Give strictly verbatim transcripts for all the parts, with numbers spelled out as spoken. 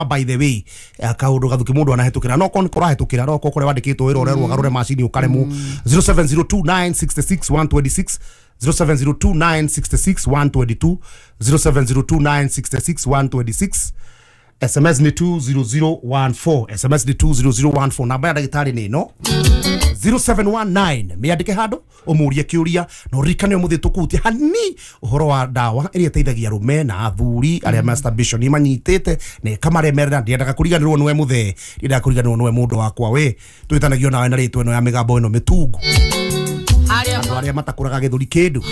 by the way akaundu gathuki mundu anahetukira no kon kora hetukira no kokore wandikitwo wira ore rwagarure macini ukaremu zero seven zero two nine six six one two six zero seven zero two nine six six one two two zero seven zero two nine six six one two six S M S ni two zero zero one four S M S ni two zero zero one four namba ya dagitari ni no zero seven one nine miandike hado umurie kiuria no rikane muthito kuti hani uhoro wa dawa iri teithagia rume na athuri aria masturbation imanyitete ne kamaremerera ndiendaga kuriganirwo nwe muthe ndiendaga kuriganirwo nwe mundu wakwa we twitanagio nawe na ritwe no ya migambo ino mitungu aria aria matakuraga githuri kindu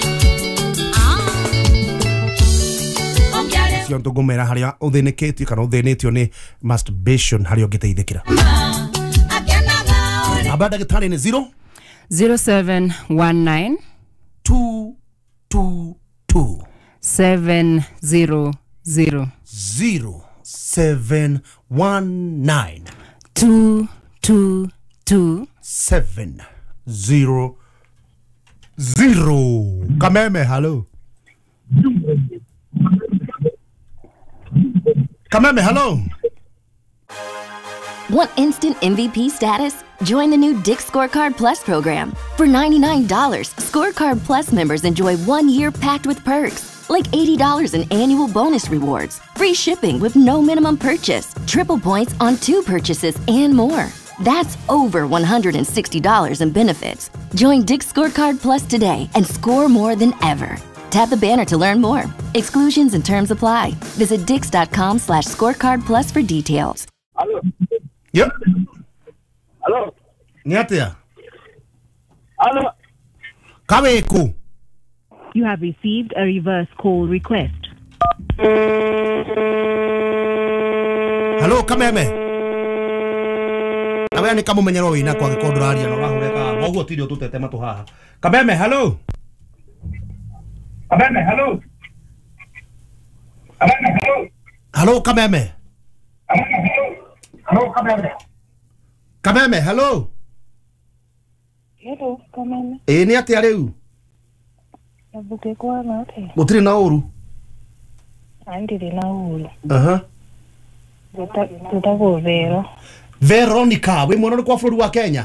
cio ntugumera haria uthiniketie kana uthinitio ni masturbation haria ungiteithikira abada gitari ni zero zero seven one nine two two two seven zero zero zero seven one nine two two two seven zero zero. Kameme, hello. Kameme, hello. Want instant M V P status? Join the new Dick Scorecard Plus program. For ninety-nine dollars, Scorecard Plus members enjoy one year packed with perks, like eighty dollars in annual bonus rewards, free shipping with no minimum purchase, triple points on two purchases, and more. That's over one hundred sixty dollars in benefits. Join Dick Scorecard Plus today and score more than ever. Tap the banner to learn more. Exclusions and terms apply. Visit dix.com slash scorecard plus for details. Hello. Yep. Hello. Nyatia. Hello. Kaweku. You have received a reverse call request. Hello, Kameme. Awe ni kama menyero ina kwa gikondo aria no rahureka. Moguo tirio tutete matu haha. Kameme, hello. Kameme, hello. Kameme, hello. Hello, Kameme. Hello, Kameme. Kameme, hello. Hello, Kameme. Eh, ni atia riu? Nabuke kwa na ate. Mutiri na uru. Andire na uru. Aha. Tuta tuta go Vero. Veronica, we mwana kwa bũrũri wa Kenya.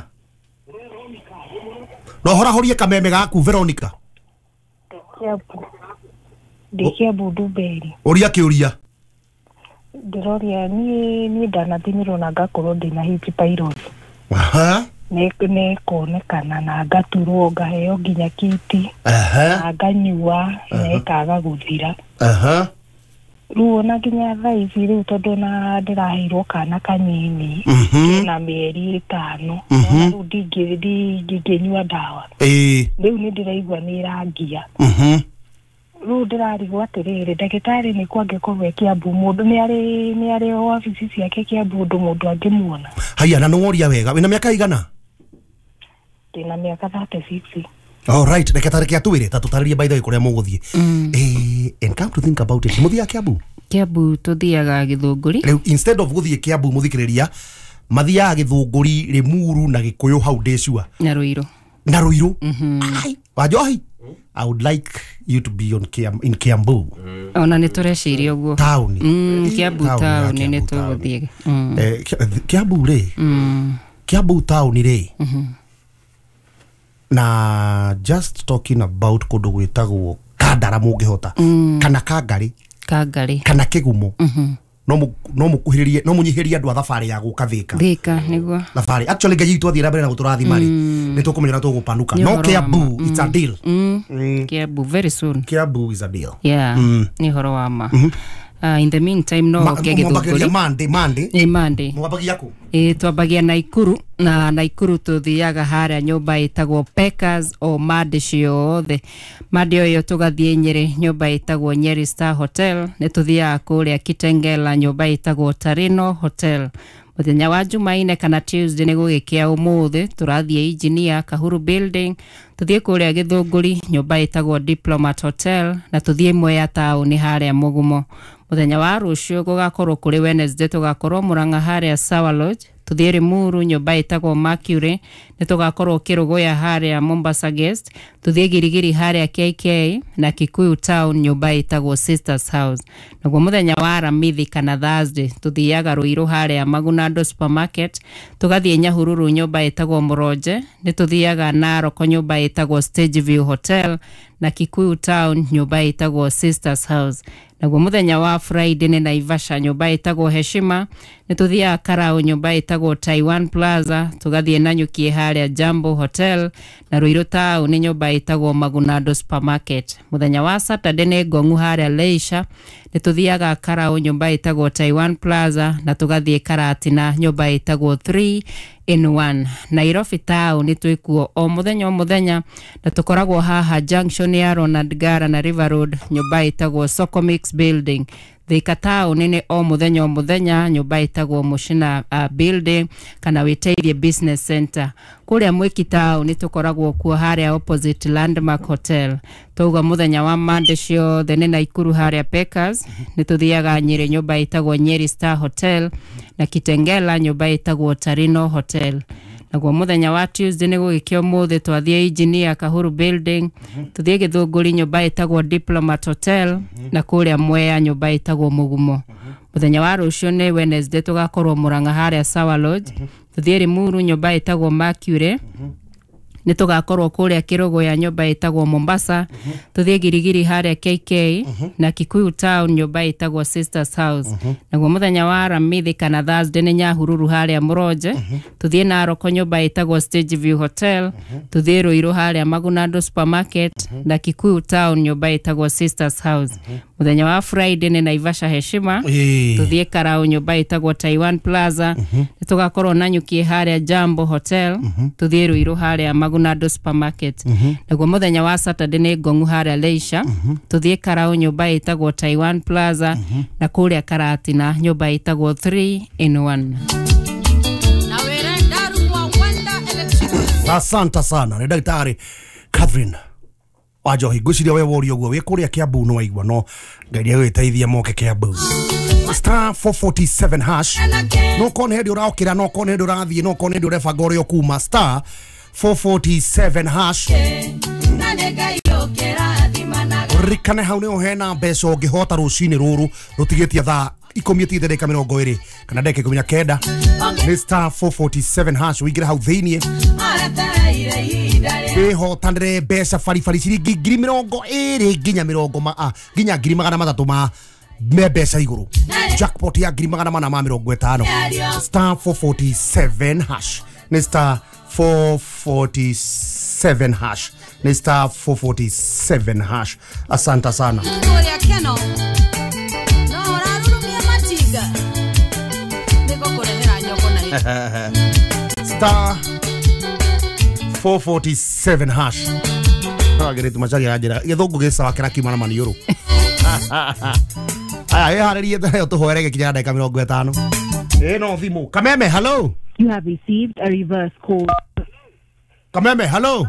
No hora horie Kameme gaku Veronica. Kiabu. Dikiabu Duberi. Uria kiuria. Ndiroria ni ni dana thimirwo na ngakorwo ndina hipi pylori. Aha. Ne ne konekana na ngaturwo ngaheo nginya kiti. Aha. Nganyua ne kaga guthira. Aha. Ruo na nginya thaici riu tondu na ndiraheirwo kana kanyini na mieri itano na riu ndingi ndinginyua ndawa eh riu ni ndiraigua ni irangia mhm riu ndirarigwo atiriri ndagitari ni kwange kove Kiambu mundu ni ari ni ari ofisi ciake Kiambu ndu mundu angimuona haya na nongoria wega wina miaka igana ndina miaka thirty-six. All right, ndakatare kia tuwire tatutaririe by the way kuria muguthie eh and come to think about it muthia Kiambu Kiambu tuthiaga Githunguri riu instead of guthie Kiambu muthikiriria mathiaga Githunguri Limuru na Gikuyu how desua na Ruiru na Ruiru mhm wajohi I would like you to be on Kiam in Kiambu ona ni tureciria uguo town mm Kiambu town ni tuguthie eh Kiambu ri mm Kiambu town ri mhm na just talking about kundu gwitagwo Kandara mungihota mm. kana Kangari Kangari kana Kigumo mhm no no mukuhiririe no munyihirie andu a thabari ya guka thika thika niguo thabari actually ngai itwa thira mbere na guturathi mari ni tukumenyera tugupanuka no Kiambu it's a deal mm Kiambu very soon Kiambu is a deal yeah ni horo wa ma Uh, in the meantime no ke Githunguri Monday Monday eh Monday mwabagia ku eh twabagia Naikuru na Naikuru tuthiaga haria nyumba itagwo Packers o Made ciothe Made oyo tugathie Nyeri nyumba itagwo Nyeri Star Hotel ne tuthiaga kuria Kitengela nyumba itagwo Tarino Hotel muthenya wa Jumaine kana Tuesday ni gugikia umuthi turathie Engineer Kahuru Building tuthie kuria Githunguri nyumba itagwo Diplomat Hotel na tuthie Mwea town haria Mugumo muthenya wa rucio gugakorwo kuri Wednesday tugakorwo Murang'a haria Sawa Lodge tuthie Limuru nyumba itagwo Mercury ni tugakorwo Kirugoya haria Mombasa Guest tuthie girigiri haria K K na Kikuyu Town nyumba itagwo Sisters House. Naguo muthenya wa Aramithi kana Thursday tuthiaga Ruiru haria Magunado Supermarket, tugathie Nyahururu nyumba itagwo Muroje, ni tuthiaga Narok nyumba itagwo Stageview Hotel na Kikuyu Town nyumba itagwo Sisters House. Naguo muthenya wa Friday ni Naivasha nyumba itagwo Heshima, ni tuthiaga Karau nyumba itagwo Taiwan Plaza, tugathie Nanyuki haria Jambo Hotel na Ruiru Town ni nyumba itagwo Magunado Supermarket. Muthenya wa Saturday ni Ngongu haria Leisha, ni tuthiaga Karau nyumba itagwo Taiwan Plaza na tugathie Karatina nyumba itagwo three in one. Nairobi Town ni twikuo o muthenya o muthenya na tukoragwo haha junction ya Ronald Gara na River Road nyumba itagwo Soko Mix Building. Thika Town ni o muthenya o muthenya nyumba itagwo Mushina uh, Building kana Witeithie Business Center. Kuria Mwiki Town ni tukoragwo kuo haria opposite Landmark Hotel. Tuga muthenya wa Monday cio the ni Naikuru haria Packers, ni tuthiaga Nyeri nyumba itagwo Nyeri Star Hotel na Kitengela nyumba itagwo Tarino Hotel. Naguo muthenya wa Tuesday ni gugikio muthe twathie Engineer Kahuru Building, tuthie Githunguri nyumba itagwo Diplomat Hotel na kuria Mwea nyumba itagwo Mugumo. Muthenya wa rucio ni Wednesday tugakorwo Muranga haria Sawa Lodge, tuthie Limuru nyumba itagwo Mercury, ni tugakorwo kuria Kirogo ya nyumba itagwo Mombasa, tuthie Girigiri haria K K na Kikuyu Town nyumba itagwo Sisters House. Naguo muthenya wa Aramithi kana Thursday ni Nyahururu haria Muroje, tuthie Narok nyumba itagwo Stageview Hotel, tuthie Ruiru haria Magunado Supermarket na Kikuyu Town nyumba itagwo Sisters House. Muthenya wa Friday ni Naivasha Heshima, tuthie Karau nyumba itagwo Taiwan Plaza, ni tugakorwo Nanyuki haria Jambo Hotel, tuthie Ruiru haria Magunado Supermarket. Naguo muthenya wa Saturday ni Ngongu haria Leisha, tuthie Karau nyumba itagwo Taiwan Plaza na kuria Karatina nyumba itagwo three in one. Asante sana ni Daktari Catherine Wajohi. Gwiciria we wori oguo we kuria Kiambu no waigua no ngai gwiteithia moke Kiambu. Star four forty-seven hash no kone hedi uraokira no kone hedi urathie no kone hedi ureba gorio kuma star four forty-seven hash rikane hau ni ohena mbeca ungihota rucini ruru rutigitie thaa ikumi ti ndeka mirongo iri kana ndeka ikumi na kenda ni star four forty-seven hash wigira hau thinie eho tandre mbeca fari fari ciringi ngiri mirongo iri nginya mirongo ma a nginya ngiri magana mathatu ma mbeca iguru. Jackpot ya ngiri magana mana ma mirongo itano. Star four forty-seven hash ni star four forty-seven hash ni star four forty-seven hash. Asante sana. Star four forty-seven hash. Ah, gere tu machari ajira. Githungu gisa wakira kimana mani yoro. Aya, eh hariri yeto to hoerege kinya ndeka mirongo itano. Eh no thimu. Kameme, hello. You have received a reverse call. Kameme, hello.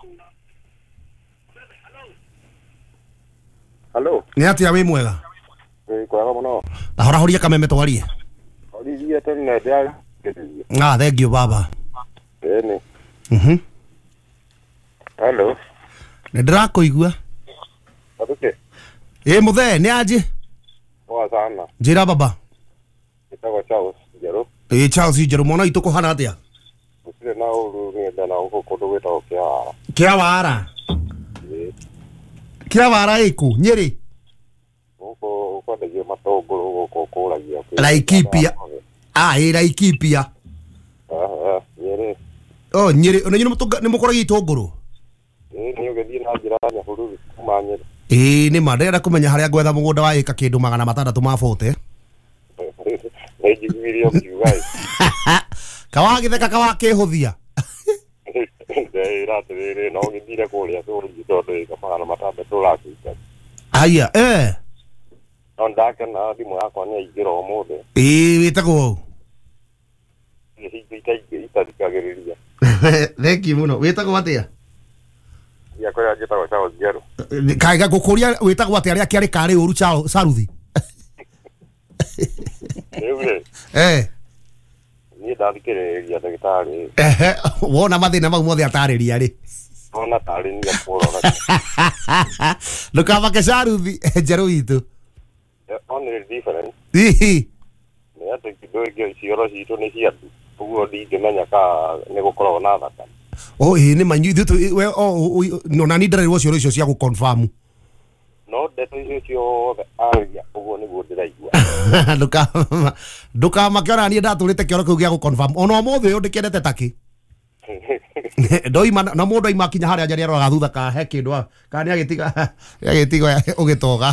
Hello. Ni atia wi mwega? Eh kwa muno. Ahora horia Kameme twarie. Horia tena ndia. Ah, thank you baba. Eh ni. Mhm. Hello. Ndira kuigua. Aduke. Eh muthe ni aje? Poa sana. Njira baba. Itago Charles Jero. Eh Charles Jero mona ituko hana atia? Usire na uru ngenda na uko kodo weta okia. Kia wara. Kia wara iku Nyeri. Uko uko de matogoro uko kuragia. Laikipia. Ah, eh Laikipia. Ah, Nyeri. Oh, Nyeri, ona nyino mutoga ni mukoragia itongoro. Eh, ni ugethi na njira ya hururu kuma Nyeri. Eh, ni mandera kumenya haria gwetha mugunda wa ika kindu magana matandatu ma bote. Eji video kiwai. Kawa githeka kawa kihuthia. Eh, ratere no ngithire kuria turi tondu ika magana matandatu rakita. Aya, eh. No ndake na thimu yakwa ni igira omuthe. Eh, witagwo. Itathikagiriria. Thank you muno. Witagwo atia? Ya kwa njitagwo Charles Jero. Kaiga gukuria witagwo atia aria kiari kari uru chao Saruthi. Ewe. Eh. Ni ndathikiriria ndagitari. Eh, wona mathina mau mothe atariria ri. ona tari ni aporo Ndukama kesharuthi njeru itu on is different hihi ni ati kidogo cioro citu ni cia uguo ndingimenya ka ni gukorwo na thaka oh ĩ nĩ manyu ithuĩ we oh no na ni ndarĩrwo cioro icio cia gũ confirm no ndeto icio ciothe aria uguo niguo ndĩraigua ndukama ndukama kiona ni ndatũrĩte kĩoro kĩu gĩa gũ confirm ona mũthĩ ũyũ ndĩkĩendete taki ndoima na mũndũ aima kinya harĩa njari aroga thutha ka he kĩndũ kana nĩ agĩtiga agĩtiga ũgĩtoga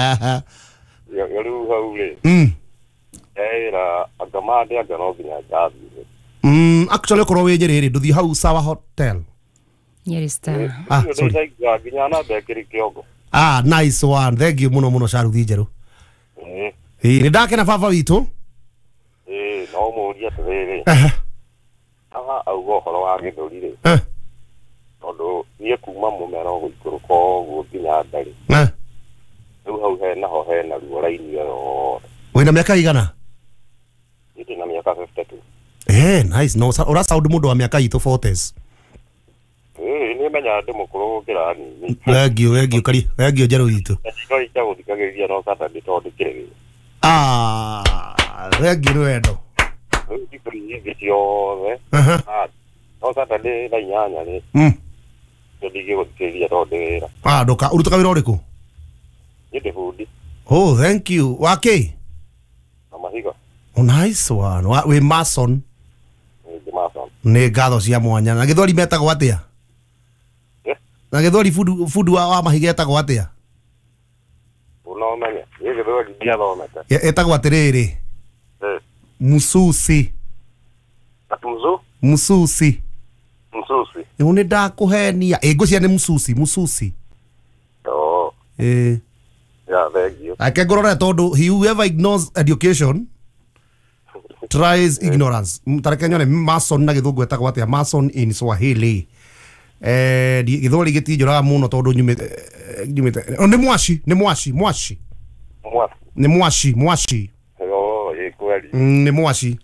rĩu hau rĩ mm era agamade agano nginya njathi mm actually korwo wĩ Nyeri nduthi hau Sawa Hotel Nyeri Star ah sorry nginya na bekĩri kĩongo ah nice one thank you muno muno Sharuthi njerũ eh ĩ nĩ ndakena baba witũ eh no mũria tũrĩrĩ eh aha augo horo wa gĩthũri rĩ eh tondũ niĩ kuma mũmera gũikũrũka ũguo nginya ndarĩ eh rĩu hau hena ho hena ruo raini ĩyo wĩna mĩaka igana ĩtĩ na mĩaka fifty-two eh nice no ora sound mũndũ wa mĩaka itũ forties eh nĩ menya ndĩ mũkũrũ gũkĩra nini thank you thank you kari thank you njerũ witũ no ita gũthikagĩrĩria no Saturday tondũ kĩrĩ ah thank you wendo rĩu ndikũringi ciothe aha no Saturday na inyanya rĩ mm ndigĩgũthikĩrĩria tondũ wĩra ah ndoka urutaga wĩra ũrĩkũ nĩ ndĩ bundi oh thank you wake na mahiga oh nice one wa we mason nĩ mason nĩ ngatho cia mwanya na gĩthwari metagwo atĩa eh na gĩthwari food food wa, wa mahiga etagwo atĩa unomenya nĩ gĩthwari ndiathomete etagwo atĩrĩrĩ eh mususi atumzu mususi msusi nĩ nĩ ndakũhenia ĩ ngũcia nĩ mususi mususi oh eh yeah thank you ake ngorora tondũ he whoever ignores education tries ignorance tareke nyone mason na gĩthũngũ etagwo atĩa mason in Swahili eh gĩthwari gĩtinjũraga mũno tondũ nyumĩte nyumĩte nĩ mwashi nĩ mwashi mwashi mwashi nĩ mwashi mwashi oh ĩ kweli nĩ mwashi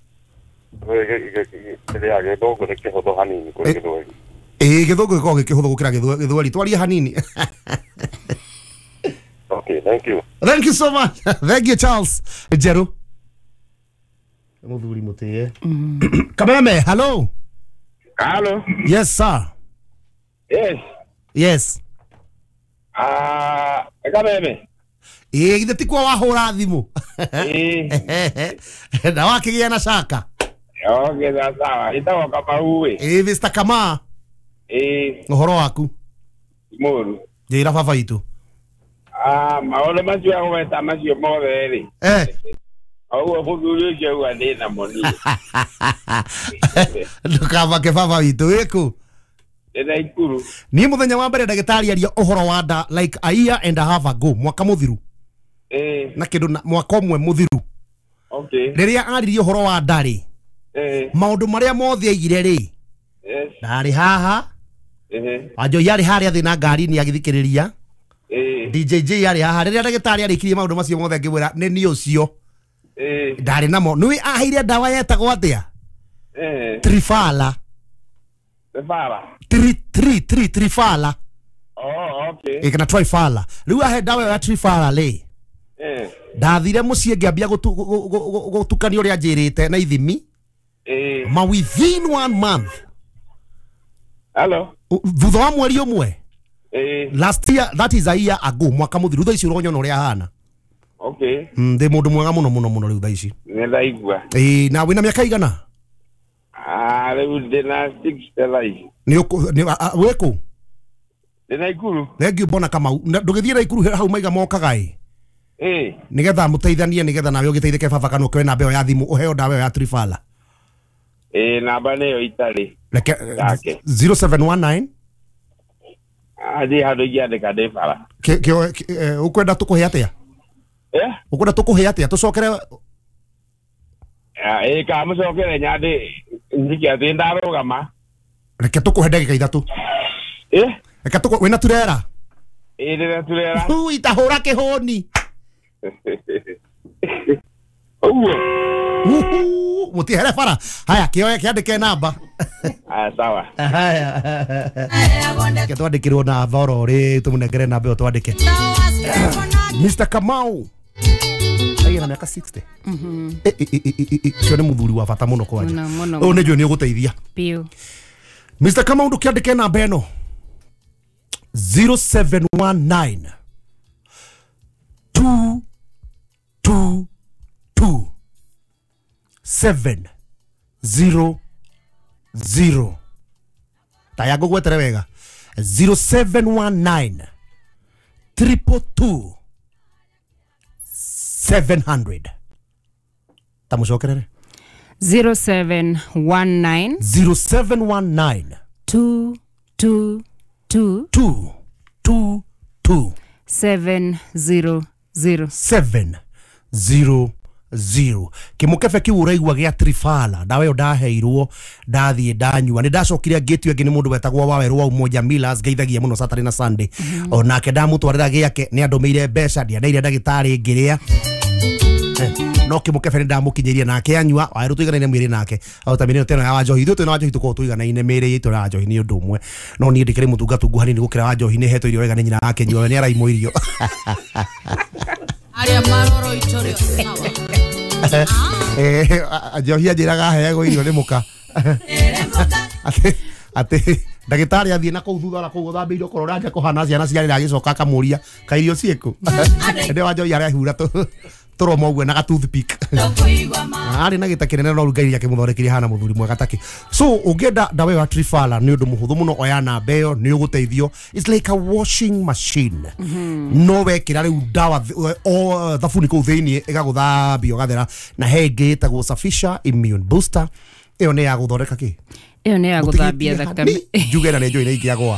kĩrĩa gĩthũngũ nĩ kĩhũthũ hanini kũrĩ gĩthwari ĩ gĩthũngũ gĩkoragwo gĩkĩhũthũ gũkĩra gĩthwari twaria hanini okay thank you thank you so much thank you Charles njerũ mũthuri mũtĩe Kameme hello Hello. yes sir Yes. yes Ah, Kameme. ĩ githĩ ti kwa wahũra thimũ Eh. na wakĩgĩa na caka Okay, sawa. Itawa kama uwe. ĩ Mister Kama Eh, ũhoro waku muru. njĩra baba itũ Ah, maũndũ macio agweta macio mothe rĩ. eh Ũguo mũthuri ũcio uga ndĩna moni. ndũkamake baba witũ wĩkũ Ndĩna ikuru. niĩ mũthenya wa mbere ndagĩtarĩ aria ũhoro wa nda like a year and a half ago mwaka mũthiru Eh, na kĩndũ na- mwaka ũmwe mũthiru okay. rĩrĩa aririe ũhoro wa nda rĩ Eh, maũndũ marĩa mothe aigire rĩ yes. ndarĩ haha Eh, Wanjoi yarĩ harĩa thĩ na ngari-inĩ agĩthikĩrĩria eh, D J J yarĩ haha rĩrĩa ndagĩtarĩ arĩkirie maũndũ macio mothe ngĩmwĩra nĩ niĩ ũcio eh, ndarĩ namo nĩwe aheire ndawa yetagwo atĩa eh. trifala Sefara. tri tri tri trifala Oh, okay. ĩ kana trifala rĩu ahe ndawa ĩyo ya trifala rĩ Eh, ndathire mũciĩ ngĩambia gũtu- gũ- gũ- gũ- gũtukania ũrĩa njĩrĩte na ithimi eh. ma within one month Hello. U- thutha wa mweri ũmwe Eh, last year that is a year ago mwaka mũthiru thaa ici ũronyona ũrĩa ahana okay. Mm, ndĩ mũndũ mwega mũno mũno mũno rĩu thaa ici Nĩndaigua. ĩ na wĩna mĩaka igana Ah, rĩu ndĩna sixty life. nĩ ũkũ- nĩ- a- a- wĩkũ Ndĩna ikuru. thengiũ mbona Kamau Na ndũgĩthiĩ na ikuru hau maiga mokaga ĩ Eh, nĩgetha mũteithanie nĩgetha nawe ũgĩteithĩke baba kana ũkĩoe namba ĩyo ya thimũ ũheo ndawa ĩyo ya trifala eh, namba nĩyo itarĩ. reke Yake. zero seven one nine Athiĩ handũ ingĩandĩka ndĩ bara. Kĩ- kĩo- kĩ- eh, ũkwenda tũkũhe atĩa Eh? ũkwenda tũkũhe atĩa tũcokere Ah, eh, ka mũcokere nyandĩ njiki atĩ ndarũgama. reke tũkũhe ndagĩka ithatũ Eh? reke tũkũ wĩna turera Eh, rĩrĩa turera. ui tahũra kĩhũni Ũguo. mũtihere bara haya kĩoe kĩandĩke namba Ah, sawa. Haya. Ketwandikirwo na thoro ri tumunengere na mbeo twandike. Mister Kamau. Ai na miaka sixty. Mhm. Eh eh eh cio ni muthuri wa bata muno kwanja. O ne jo ni guteithia. Piu. Mister Kamau ndukiandike na mbeno. zero seven one nine two two two seven zero zero. Tayago gwetere wega. zero seven one nine triple two seven hundred. Tamushokerere. zero seven one nine zero seven one nine two two two two two two seven zero zero seven zero zero. Kimukefe ki uraigwa gya Trifala dawe yo daheirwo ndathie ndanyua ni ndacokire ngitio ngi ni mundu wetagwo wawerwo wa umoja Millers geithagia muno Saturday na Sunday. Mm -hmm. Onake ndamutwarira giake ni andumeire mbeca ndiandaire ndagitari ngiria no kimukefe ni ndamukinyiria nake anyua waru tuiganaine mwiri nake au tamine tena ya wajohi ithu tena wajohi tuko tuiganaine mere yitu na wajohi ni undu umwe no ni ndikire mutungatu guhani ni gukira wajohi ni heto irio wega ni nyina nake nyua ni araimo irio aria maroro itorio eh ajohi ajiraga hego irio ni muka ate ate ndagitari athie na kuu thutha na kuu thambeirio korora nja kuhana ciana ciarira gicoka kamuria kairio cieku ende wajohi aria hura tu toromo gwe na toothpick ari na gita kinene no rugairi yake muthorikiri hana muthuri mwega taki so ugenda dawe wa Trifala ni undu muhuthu muno oyana mbeo ni uguteithio. It's like a washing machine. Mm -hmm. No wekira riu dawa o thafuni ku thiini igaguthambia gathera na henge tagwo Safisha Immune Booster. Iyo ni ya guthoreka ki? Iyo ni ya guthambia thakame. Jugera ne joine ikiagwa.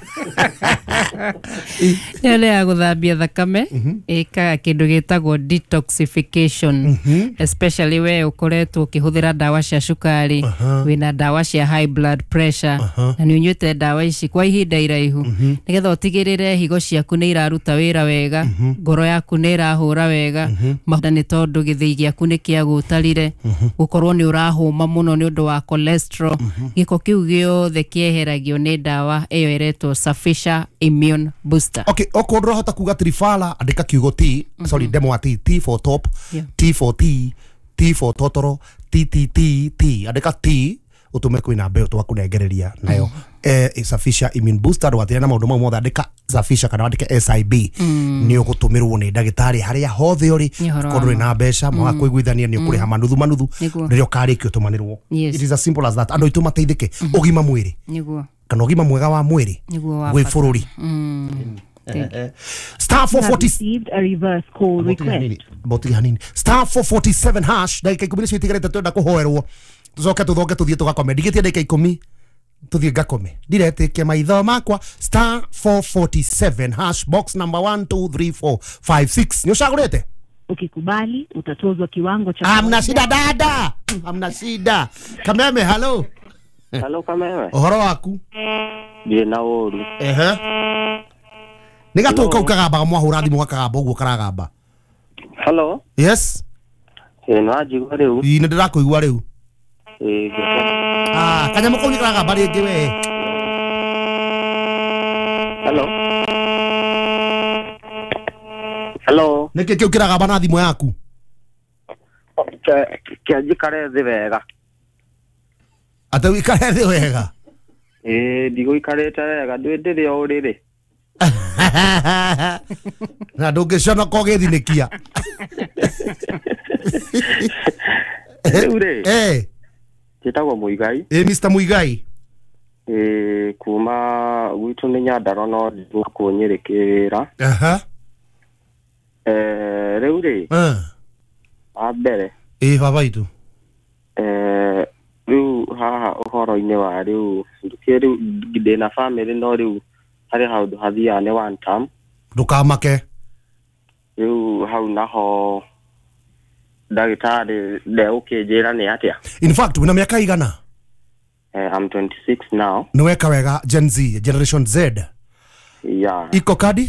Iyo ni ya guthambia thakame ika kindu gitagwo detoxification, especially we ukoretwo ukihuthira dawa cia cukari, wina dawa cia high blood pressure, na ni unyuite dawa ici kwa ihinda iraihu nigetha utigirire higo ciaku ni iraruta wira wega, ngoro yaku ni irahura wega, mahinda ni tondu githii giaku ni kiagutarire, gukorwo ni urahuma muno ni undu wa cholesterol, giko kiu giothe kieheragio ni dawa iyo iretwo Safisha Immune Booster. Okay, okondro hota kuga Trifala andika kiugo T, mm -hmm. sorry demo ati T for top, yeah. T for T, T for totoro, T T T T andika T utume kwina mbeo twakunegereria nayo. Mm -hmm. eh Safisha Immune Booster wathira na maundu mamwe andika Safisha kana andika S I B. Mm. Ni ugutumirwo ni ndagitari haria hothe uri kodro na besha mwa mm. kuiguithania ni ukuri hama nuthu manuthu ririo karikio tumanirwo. Yes. It is as simple as that. Ando itu mateithike mm. ugima mwiri niguo kana ugima mwega wa mwiri gwi bururi. Mm. Star four forty received a reverse call request. Boti hanini star four forty-seven hash dakika ikumi citigarete twenda kuhoerwo tucoke tuthoke tuthie tugakome ndigitie dakika ikumi tuthie ngakome ndiretekia maitho makwa star four forty-seven hash box number one two three four five six ni ushagurete. Ukikubali utatozwa kiwango cha amna shida dada amna shida Kameme. Hello hello Kameme, ohoro waku ndi na uru ehe nigatuka ukagamba mwahura thimu gakagamba uguo karagamba. Hello. Yes. Eh na jigwa riu ine ndirakuigua riu eh ah kanyamo kau ni karagamba ringi we. Hello. Hello. Niki kiu kiragamba na thimu yaku ke ke jikare thi wega ata wikare thi wega eh ndigo ikarete wega ndwendire o riri na ndungicona ko githinikia ure eh Kitagwo Muigai. Eh Mister Muigai. Eh kuma gwitu ni Nyandaro no kunyirikira. Aha. Eh reure. Eh. Abere. Eh baba itu. Eh riu haha uhoro ine wa riu ndukiru ndina family no riu hari haudu hathia ne one time. Ndukamake. Riu hau naho dagitari de ukijira ni atia. In fact una miaka igana? Eh I'm twenty-six now. Nweka wega Gen Z, Generation Z. Yeah. Iko kadi?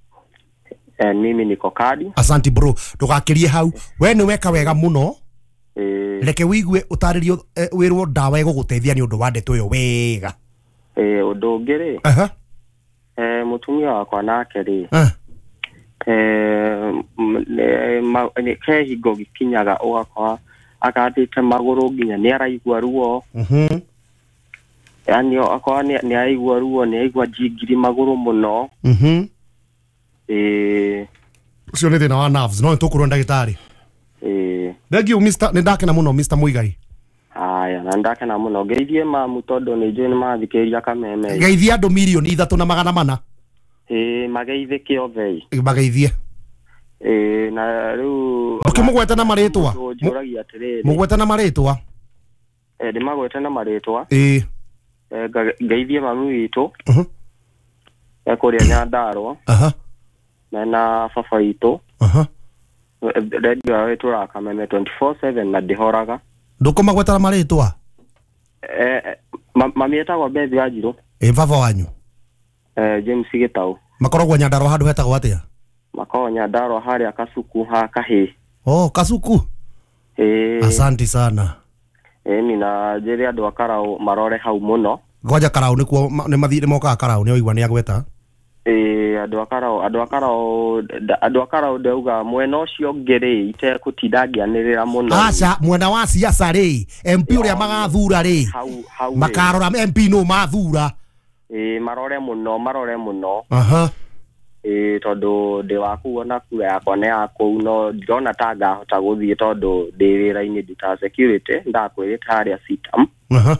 Eh mimi niko kadi. Asante bro, ndugakirie hau. We nweka wega muno. eh reke wigue utaririo wirwo ndawa iguguteithia ni undu wa ndeto yo wega eh undu ngiri aha eh mutumia wakwa nake ri ah eh ne ke higo gikinyaga ugakwa akatite maguru nginya ni araigua ruo mhm yani akwa ni aigua ruo ni aigua jigiri maguru muno mhm eh ucio ni thina wa nerves no ntukurwo ndagitari eh Thank Mister Nindakena muno Mister Muigai. Aya na ndakena muno geithie mamu tondu ni njui ni mathikĩrĩria kameme. Geithia andu milioni ithatu na magana mana. Eh mageithĩke othe. Mageithie. Eh na riu ukimugweta na maritwa. Njuragia atiriri. Mugweta na maritwa. Eh ndimagweta na maritwa. Eh Eh geithie mamu witu. Mhm. Eh kuria Nyandarua. Aha. Na na baba witu. Aha. Radio yetu ra kameme twenty-four seven na ndihoraga. Ndukumagweta na maritwa. Eh mami etagwo Bethi Wanjiru. Eh baba wanyu. Eh James Gitau. Makoragwo Nyandarua handu hetagwo atia? Makoragwo Nyandarua haria Kasuku ha Kahi. Oh Kasuku. Eh Asante sana. Eh mina jeri andu akarao marore hau muno. Goja karau nikuo ni mathire moka karau ni oigwa ni agweta. Eh andu akarao andu akarao andu akarao ndauga mwena ucio ngiri ite kutindangianirira muno. Acha mwena wa siasa ri M P uria magathura ri. Hau hau. Makarora M P no mathura. Eh marore muno marore muno. Aha. Eh tondu ndi wakuona kura yakwa ne yakuu no ndona tanga hota guthie tondu ndi wira-ini ndita security ndakwirita haria sitam. Aha.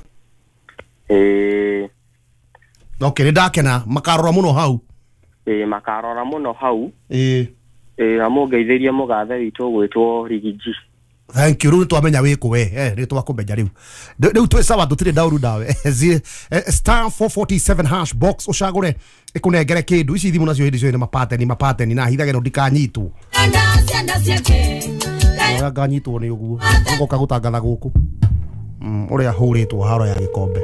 Eh Okay, ni ndakena makarora muno hau. Eh makarora muno hau. Eh Eh amugeithĩrie mugathe witu gwitwo Rigiji. Thank you. Riu twamenya wiku we. Eh ni twakumenya riu. Riu twi sawa tutire ndauru dawe. Star four forty-seven hash box ucagure ikunengere kindu ici thimu nacio hindi cio ni mapateni mapateni na hithage no ndikanyitwo. Ora nganyitwo ni uguo. Ngoka gutangatha guku. Mm uria huritwo haro ya gikombe.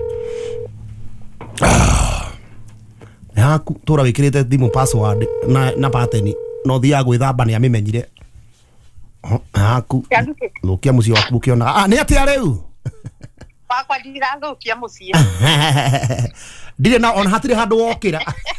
Yaku tura wikirite thimu password na na pateni no thia gwithamba ni amimenyire. Haku nukia muci waku ukiona ah ni atia riu wakwa ndirathukia muci ndire na on hatire handu wokira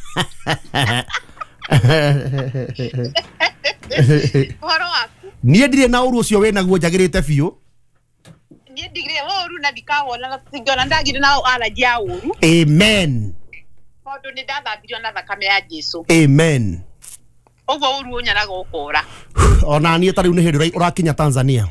horo waku nie ndire na uru ucio winaguo njagirite biu nie ndigire uru na ndikawona na singiona ndagire na allergy ya uru. Amen. Tondu ni ndathambirio na thakame ya Jesu. Amen. Ugo uru unyaraga ukora ona nie tariu ni hindi urakinya Tanzania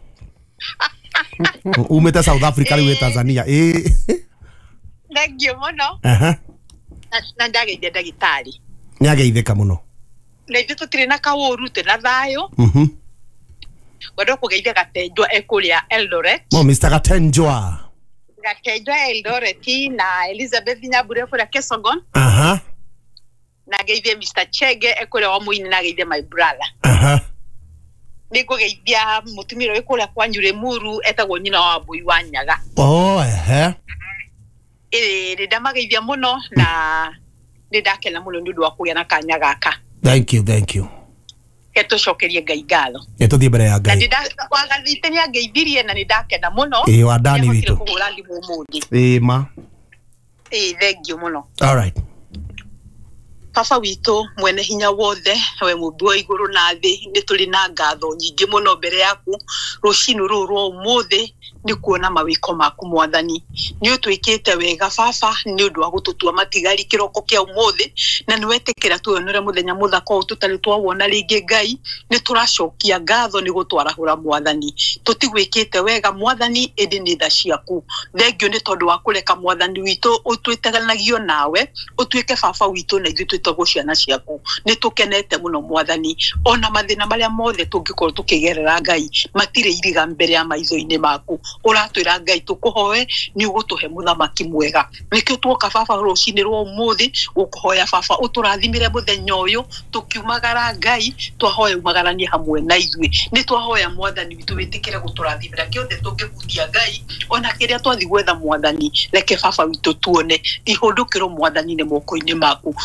umete South Africa riu Tanzania eh Ndagio muno. Aha. Na ndageithia ndagitari ni ageithika muno na ithu tutire na kauru te na thayo. Mhm. Wado kugeithia Gatenjwa ekuria Eldoret. Mo Mister Gatenjwa. Gatenjwa Eldoret na Elizabeth Nyabure kuria Kesogon. Aha. Na geithia Mister Chege ekuria wa muini na geithia my brother. Aha. Niko geithia mutumiro ekuria kwa Nyure Muru etagwo nyina wa Bui wa Nyaga. Oh ehe. Eh ndamageithia muno na ndakena muno ndudu wa kugia na kanya gaka. Thank you, thank you. Keto shokerie Ngai ngatho. Eto thie mbere ya Ngai. Na ndida kwagathiite ya geithirie na ndakena muno. Eh wa ndani witu. Kuhurandi mumundi. Eh ma. Eh thank you muno. All right. Papa wito mwene hinya wothe we mubwo iguru na thi ni tuli na ngatho nyingi muno mbere yaku rucinu ruru umuthi ni kuona mawiko maku mwathani ni utwikite wega baba ni undu wa gututua matigari kiroko kia umuthi na ni wetekera tuonere muthenya muthako ututari twawona ringi Ngai ni turacokia ngatho ni gutwarahura mwathani tutigwikite wega mwathani indi ni tha ciaku thengio ni tondu wa kureka mwathani wito utwiteganagio nawe utwike baba wito na ithu twitagwo ciana ciaku ni tukenete muno mwathani ona mathina maria mothe tungikorwo tukigerera Ngai matire iriga mbere ya maitho-ini maku uratwira Ngai tukuhoe ni ugutuhe muthamaki mwega nikio twoka baba rucini rwa umuthi ukuhoya baba uturathimire muthenya uyu tukiumagara Ngai twahoya umagaranie hamwe na ithui ni twahoya mwathani witu witikire guturathimira kiothe tungihutia Ngai ona kiria twathi gwetha mwathani reke baba witu tuone ihundukiro mwathani ni moko-ini maku ni twagu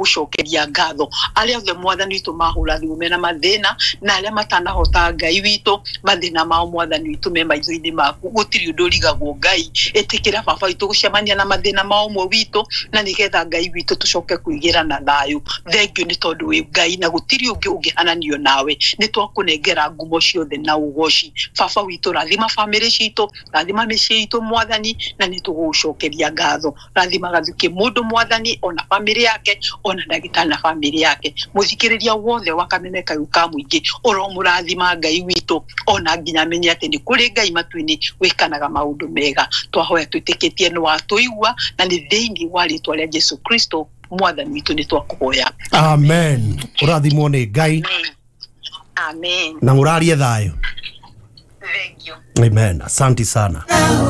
nitugucokeria ngatho aria othe mwathani witu mahura thimu mena mathina na aria matanahota Ngai witu mathina mao mwathani witu me maitho-ini maku gutiri undu rigagwo Ngai etikira baba witu gucemania na mathina mao mwe witu na nigetha Ngai witu tucoke kuigira na thayu thengio ni tondu wi Ngai na gutiri ungi ungihananio nawe nitwakunengera ngumo ciothe na ugoci baba witu rathima family citu rathima mĩciĩ itu mwathani na nitugucokeria ngatho rathima gathuki mundu mwathani ona family yake ona ndagitari na family yake muthikiriria wothe wa kameme kayu ka muingi oro murathima Ngai witu ona nginya menye ati ni kuri Ngai matu-ini wikanaga maundu mega twahoya twitikitie ni watuigua na ni thiini wa ritwa ria Jesu Kristo mwathani witu ni twakuhoya amen urathimwo ni Ngai amen na murarie thayo thank you amen asante sana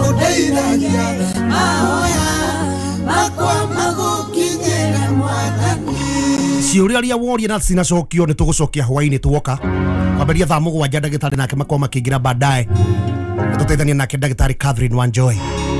ciuria ria woria na cinacokio ni tugucokia hwaini tuoka kwamberia thaa mugwanja ndagitari nake makoma kingira baadaye tuteithania nake ndagitari Catherine Wanjoy.